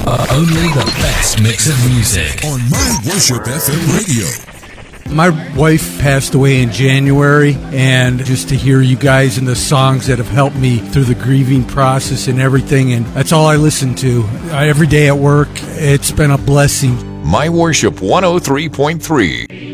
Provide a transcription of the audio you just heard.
Only the best mix of music on My Worship FM Radio. My wife passed away in January, and just to hear you guys and the songs that have helped me through the grieving process and everything, and that's all I listen to every day at work. It's been a blessing. My Worship 103.3.